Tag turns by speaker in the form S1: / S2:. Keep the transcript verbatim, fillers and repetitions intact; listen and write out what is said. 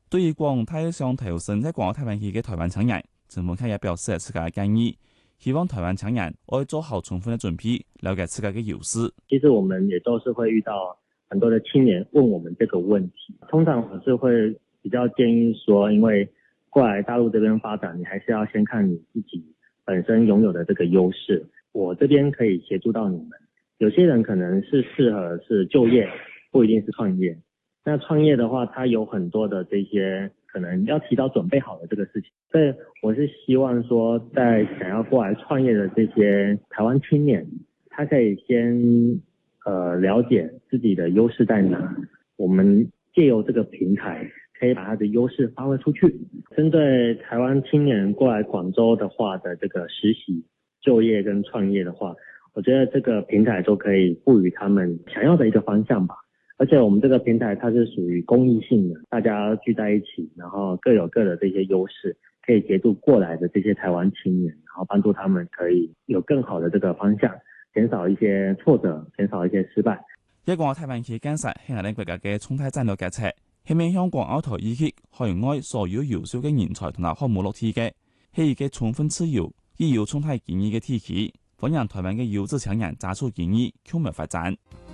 S1: 對於廣大想投身喺港澳大灣區嘅台灣青年，陳鳳凱也表示自己嘅建議，希望台灣青年可以做好充分嘅準備，了解自己嘅優勢。
S2: 其實我們也都是會遇到很多的青年問我們這個問題，通常我是會比較建議說，因為過來大陸這邊發展，你還是要先看你自己本身擁有的這個優勢。我這邊可以協助到你們。有些人可能是適合是就業，不一定是創業。那創業的話，它有很多的這些可能要提早準備好的這個事情。所以我是希望說，在想要過來創業的這些台灣青年，他可以先呃了解自己的優勢在哪。我們借由這個平台，可以把他的優勢發揮出去。針對台灣青年過來廣州的話的這個實習、就業跟創業的話，我覺得這個平台都可以賦予他們想要的一個方向吧。而且我們這個平台它是屬於公益性的，大家聚在一起，然後各有各的這些優勢，可以協助過來的這些台灣青年，然後幫助他們可以有更好的這個方向，減少一些挫折，減少一些失敗。
S1: 一個台灣區建設係我哋國家嘅重大戰略決策，係面向港澳台以及海外所有優秀嘅人才同埋項目落地嘅，係一個充分自由、亦有重大建議嘅體系，歡迎台灣嘅優質青年加速建議，共謀發展。